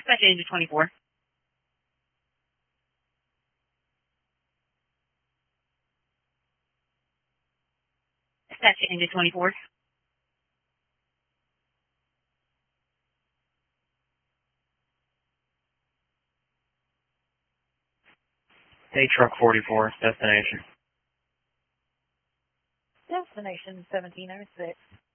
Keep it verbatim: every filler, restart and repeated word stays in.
Dispatch engine twenty-four. Dispatch engine twenty-four. Day truck forty-four, destination. Destination seventeen oh six.